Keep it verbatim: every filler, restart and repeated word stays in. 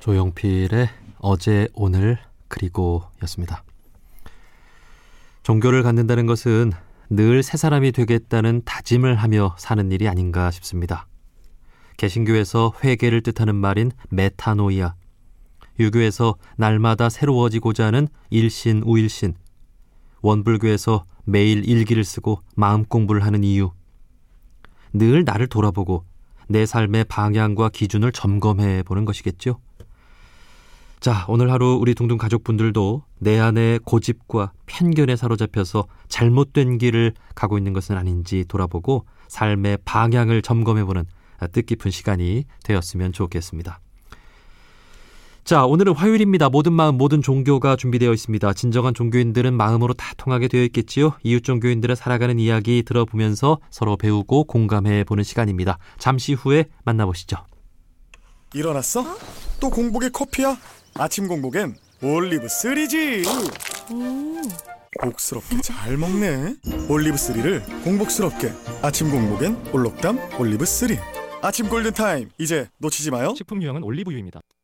조용필의 어제 오늘 그리고 였습니다. 종교를 갖는다는 것은 늘 새 사람이 되겠다는 다짐을 하며 사는 일이 아닌가 싶습니다. 개신교에서 회개를 뜻하는 말인 메타노이아, 유교에서 날마다 새로워지고자 하는 일신 우일신, 원불교에서 매일 일기를 쓰고 마음 공부를 하는 이유, 늘 나를 돌아보고 내 삶의 방향과 기준을 점검해 보는 것이겠죠. 자, 오늘 하루 우리 둥둥 가족분들도 내 안의 고집과 편견에 사로잡혀서 잘못된 길을 가고 있는 것은 아닌지 돌아보고 삶의 방향을 점검해보는 뜻깊은 시간이 되었으면 좋겠습니다. 자, 오늘은 화요일입니다. 모든 마음 모든 종교가 준비되어 있습니다. 진정한 종교인들은 마음으로 다 통하게 되어 있겠지요. 이웃 종교인들의 살아가는 이야기 들어보면서 서로 배우고 공감해보는 시간입니다. 잠시 후에 만나보시죠. 일어났어? 어? 또 공복에 커피야? 아침 공복엔 올리브 쓰리지. 음. 복스럽게 잘 먹네. 올리브 쓰리를 공복스럽게. 아침 공복엔 올록담 올리브 쓰리. 아침 골든타임, 이제 놓치지 마요. 식품 유형은 올리브유입니다.